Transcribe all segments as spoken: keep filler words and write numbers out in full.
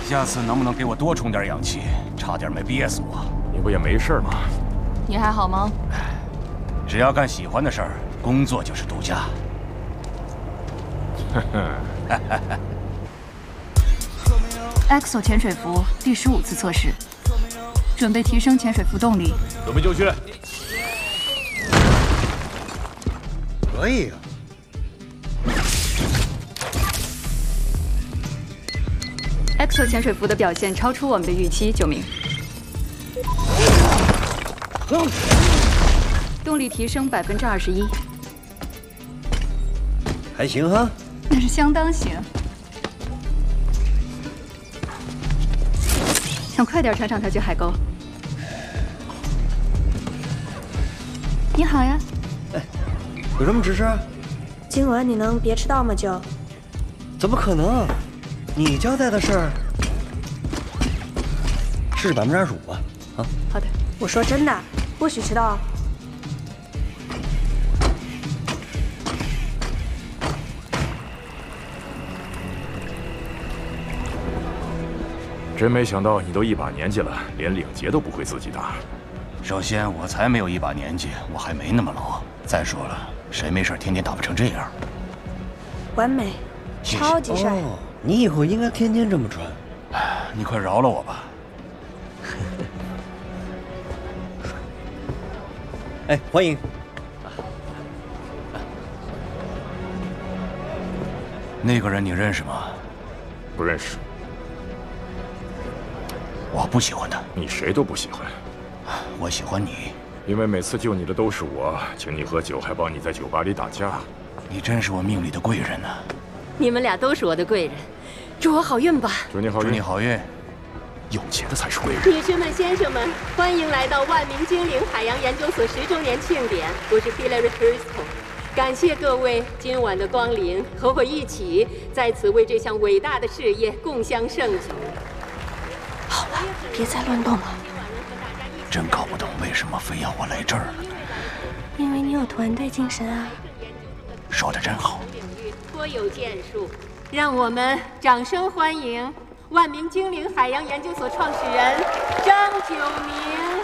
下次能不能给我多充点氧气？差点没憋死我。 你不也没事吗？ 你还好吗？ 只要干喜欢的事儿，工作就是度假。 X O 潜水服第十五次测试，准备提升潜水服动力。 准备就绪。 可以啊。 X O 潜水服的表现超出我们的预期，九名。动力提升百分之二十一， 还行哈。 那是相当行。想快点穿上它去海沟。你好呀。 哎，有什么指示？ 今晚你能别迟到吗，舅？ 怎么可能？ 你交代的事儿是百分之二十五吧？啊， 好的。我说真的，不许迟到。 真没想到你都一把年纪了，连领结都不会自己打。 首先，我才没有一把年纪，我还没那么老。再说了，谁没事天天打扮成这样？ 完美，超级帅。 哦 你以后应该天天这么穿。 你快饶了我吧！ 哎，欢迎。 那个人你认识吗？ 不认识。 我不喜欢他。 你谁都不喜欢。 我喜欢你， 因为每次救你的都是我，请你喝酒，还帮你在酒吧里打架。 你真是我命里的贵人呐！ 你们俩都是我的贵人，祝我好运吧！ 祝你好运， 祝你好运。 有钱的才是贵人。 女士们、先生们，欢迎来到万明精灵海洋研究所十周年庆典。我是 Hillary Crystal， 感谢各位今晚的光临，和我一起在此为这项伟大的事业共襄盛举。 好了，别再乱动了。 真搞不懂为什么非要我来这儿了。 因为你有团队精神啊。 说的真好。 颇有建树，让我们掌声欢迎万明精灵海洋研究所创始人张九明。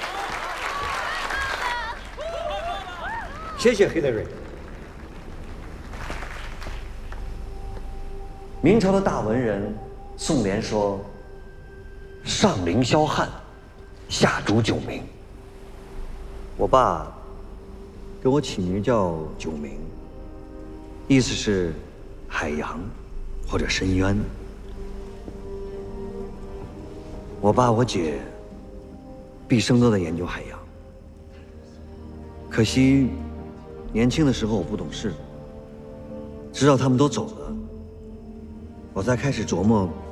谢谢 Hillary。明朝的大文人宋濂说：“上凌霄汉，下诛九明。”我爸给我起名叫九明。 意思是海洋或者深渊。我爸我姐毕生都在研究海洋，可惜年轻的时候我不懂事，直到他们都走了，我才开始琢磨